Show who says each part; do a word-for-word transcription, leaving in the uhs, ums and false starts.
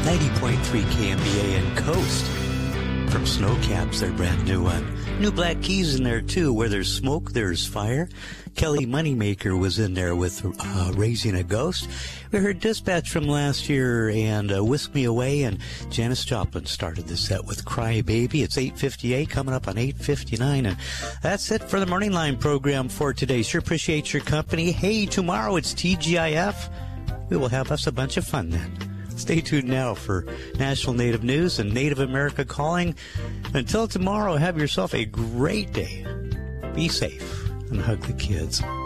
Speaker 1: ninety point three K M B A and Coast. From Snowcaps, their brand new one. New Black Keys in there, too. Where there's smoke, there's fire. Kelly Moneymaker was in there with uh, Raising a Ghost. We heard Dispatch from last year and uh, Whisk Me Away, and Janis Joplin started the set with Cry Baby. It's eight fifty-eight, coming up on eight fifty-nine, and that's it for the Morning Line program for today. Sure appreciate your company. Hey, tomorrow it's T G I F. We will have us a bunch of fun then. Stay tuned now for National Native News and Native America Calling. Until tomorrow, have yourself a great day. Be safe and hug the kids.